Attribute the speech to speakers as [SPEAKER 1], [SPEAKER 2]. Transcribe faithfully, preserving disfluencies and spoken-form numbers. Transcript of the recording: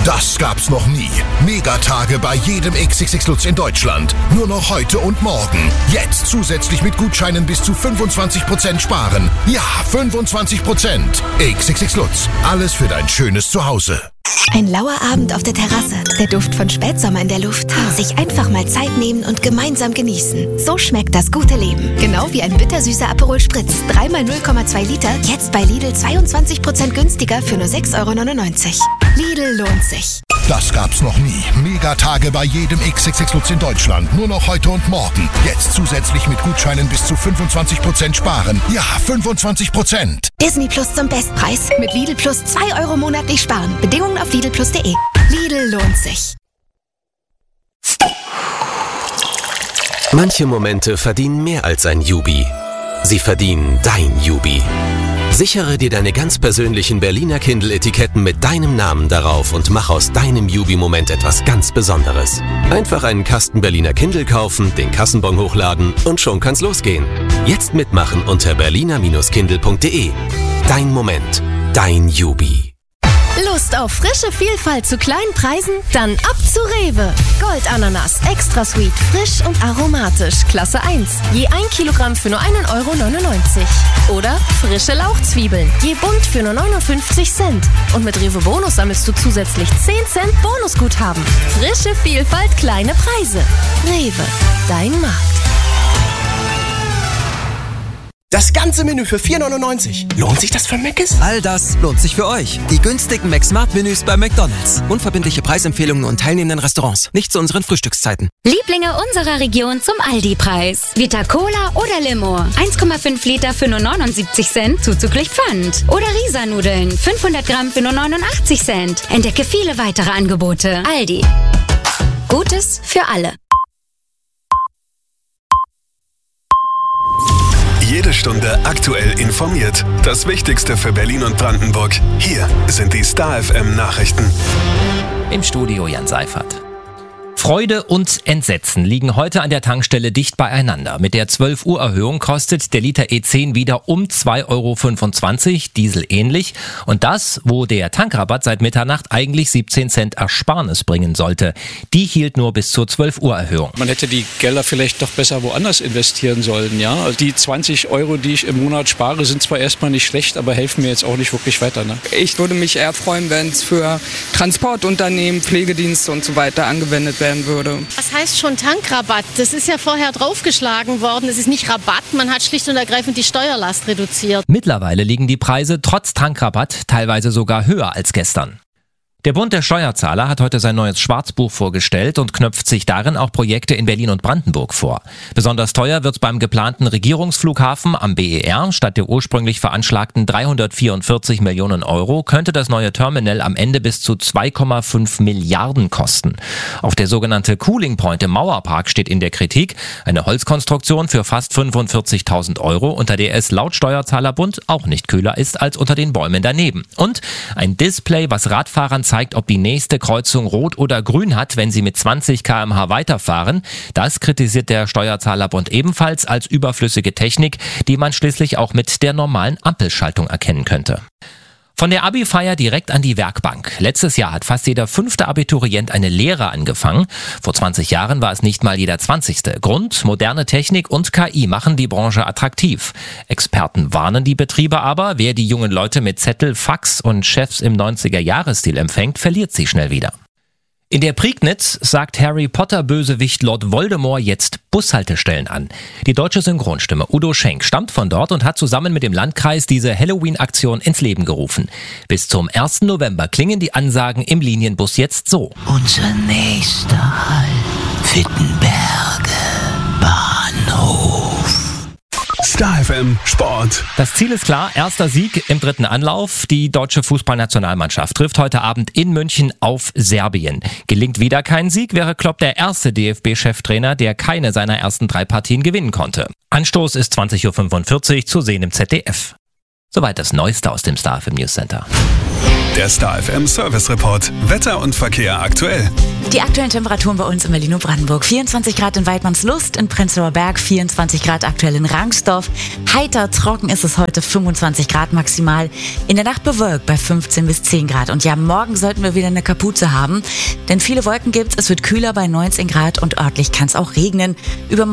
[SPEAKER 1] Das gab's noch nie. Megatage bei jedem X X X Lutz in Deutschland. Nur noch heute und morgen. Jetzt zusätzlich mit Gutscheinen bis zu fünfundzwanzig Prozent sparen. Ja, fünfundzwanzig Prozent. X X X Lutz. Alles für dein schönes Zuhause.
[SPEAKER 2] Ein lauer Abend auf der Terrasse, der Duft von Spätsommer in der Luft. Sich einfach mal Zeit nehmen und gemeinsam genießen. So schmeckt das gute Leben. Genau wie ein bittersüßer Aperol Spritz. drei mal null Komma zwei Liter, jetzt bei Lidl zweiundzwanzig Prozent günstiger für nur sechs Euro neunundneunzig. Lidl lohnt sich.
[SPEAKER 1] Das gab's noch nie. Megatage bei jedem X X X Lutz in Deutschland. Nur noch heute und morgen. Jetzt zusätzlich mit Gutscheinen bis zu fünfundzwanzig Prozent sparen. Ja, fünfundzwanzig Prozent.
[SPEAKER 2] Disney Plus zum Bestpreis. Mit Lidl Plus zwei Euro monatlich sparen. Bedingungen auf lidl plus punkt de. Lidl lohnt sich.
[SPEAKER 3] Manche Momente verdienen mehr als ein Jubi. Sie verdienen dein Jubi. Sichere dir deine ganz persönlichen Berliner Kindle-Etiketten mit deinem Namen darauf und mach aus deinem Jubi-Moment etwas ganz Besonderes. Einfach einen Kasten Berliner Kindle kaufen, den Kassenbon hochladen und schon kann's losgehen. Jetzt mitmachen unter berliner Kindle punkt de. Dein Moment, dein Jubi.
[SPEAKER 4] Lust auf frische Vielfalt zu kleinen Preisen? Dann ab zu Rewe. Goldananas, extra sweet, frisch und aromatisch, Klasse eins. Je ein Kilogramm für nur einen Euro neunundneunzig. Oder frische Lauchzwiebeln, je bunt für nur neunundfünfzig Cent. Und mit Rewe Bonus sammelst du zusätzlich zehn Cent Bonusguthaben. Frische Vielfalt, kleine Preise. Rewe, dein Markt.
[SPEAKER 5] Das ganze Menü für vier neunundneunzig. Lohnt sich das für Mc's?
[SPEAKER 6] All das lohnt sich für euch. Die günstigen McSmart-Menüs bei McDonald's. Unverbindliche Preisempfehlungen und teilnehmenden Restaurants. Nicht zu unseren Frühstückszeiten.
[SPEAKER 7] Lieblinge unserer Region zum Aldi-Preis. Vita Cola oder Limo. eins Komma fünf Liter für nur neunundsiebzig Cent, zuzüglich Pfand. Oder Risa-Nudeln. fünfhundert Gramm für nur neunundachtzig Cent. Entdecke viele weitere Angebote. Aldi. Gutes für alle.
[SPEAKER 8] Jede Stunde aktuell informiert. Das Wichtigste für Berlin und Brandenburg. Hier sind die Star F M Nachrichten.
[SPEAKER 9] Im Studio Jan Seifert. Freude und Entsetzen liegen heute an der Tankstelle dicht beieinander. Mit der zwölf Uhr Erhöhung kostet der Liter E zehn wieder um zwei Euro fünfundzwanzig, Diesel ähnlich. Und das, wo der Tankrabatt seit Mitternacht eigentlich siebzehn Cent Ersparnis bringen sollte. Die hielt nur bis zur zwölf Uhr Erhöhung.
[SPEAKER 10] Man hätte die Gelder vielleicht doch besser woanders investieren sollen. Ja? Die zwanzig Euro, die ich im Monat spare, sind zwar erstmal nicht schlecht, aber helfen mir jetzt auch nicht wirklich weiter. Ne?
[SPEAKER 11] Ich würde mich eher freuen, wenn es für Transportunternehmen, Pflegedienste und so weiter angewendet wäre. Würde.
[SPEAKER 12] Was heißt schon Tankrabatt? Das ist ja vorher draufgeschlagen worden. Es ist nicht Rabatt, man hat schlicht und ergreifend die Steuerlast reduziert.
[SPEAKER 9] Mittlerweile liegen die Preise trotz Tankrabatt teilweise sogar höher als gestern. Der Bund der Steuerzahler hat heute sein neues Schwarzbuch vorgestellt und knöpft sich darin auch Projekte in Berlin und Brandenburg vor. Besonders teuer wird es beim geplanten Regierungsflughafen am B E R. Statt der ursprünglich veranschlagten dreihundertvierundvierzig Millionen Euro könnte das neue Terminal am Ende bis zu zwei Komma fünf Milliarden kosten. Auch der sogenannte Cooling Point im Mauerpark steht in der Kritik. Eine Holzkonstruktion für fast fünfundvierzigtausend Euro, unter der es laut Steuerzahlerbund auch nicht kühler ist als unter den Bäumen daneben. Und ein Display, was Radfahrern zeigt, ob die nächste Kreuzung rot oder grün hat, wenn sie mit zwanzig Kilometer pro Stunde weiterfahren. Das kritisiert der Steuerzahlerbund ebenfalls als überflüssige Technik, die man schließlich auch mit der normalen Ampelschaltung erkennen könnte. Von der Abi-Feier direkt an die Werkbank. Letztes Jahr hat fast jeder fünfte Abiturient eine Lehre angefangen. Vor zwanzig Jahren war es nicht mal jeder zwanzigste. Grund: moderne Technik und K I machen die Branche attraktiv. Experten warnen die Betriebe aber, wer die jungen Leute mit Zettel, Fax und Chefs im neunziger-Jahres-Stil empfängt, verliert sie schnell wieder. In der Prignitz sagt Harry Potter-Bösewicht Lord Voldemort jetzt Bushaltestellen an. Die deutsche Synchronstimme Udo Schenk stammt von dort und hat zusammen mit dem Landkreis diese Halloween-Aktion ins Leben gerufen. Bis zum ersten November klingen die Ansagen im Linienbus jetzt so.
[SPEAKER 13] Unser nächster Halt, Wittenberge, Bahnhof.
[SPEAKER 8] Star F M Sport.
[SPEAKER 9] Das Ziel ist klar, erster Sieg im dritten Anlauf. Die deutsche Fußballnationalmannschaft trifft heute Abend in München auf Serbien. Gelingt wieder kein Sieg, wäre Klopp der erste D F B-Cheftrainer, der keine seiner ersten drei Partien gewinnen konnte. Anstoß ist zwanzig Uhr fünfundvierzig, zu sehen im Z D F. Soweit das Neueste aus dem Star F M News Center.
[SPEAKER 8] Der Star F M Service Report. Wetter und Verkehr aktuell.
[SPEAKER 14] Die aktuellen Temperaturen bei uns in Berlin und Brandenburg. vierundzwanzig Grad in Weidmannslust, in Prenzlauer Berg, vierundzwanzig Grad aktuell in Rangsdorf. Heiter, trocken ist es heute, fünfundzwanzig Grad maximal. In der Nacht bewölkt bei fünfzehn bis zehn Grad. Und ja, morgen sollten wir wieder eine Kapuze haben, denn viele Wolken gibt's. Es wird kühler bei neunzehn Grad und örtlich kann es auch regnen. Über